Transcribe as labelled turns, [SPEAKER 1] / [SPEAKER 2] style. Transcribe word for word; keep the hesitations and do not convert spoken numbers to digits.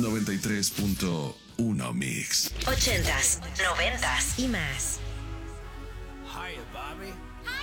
[SPEAKER 1] noventa y tres punto uno Mix.
[SPEAKER 2] Ochentas, noventas y más.
[SPEAKER 3] Hiya, Bobby.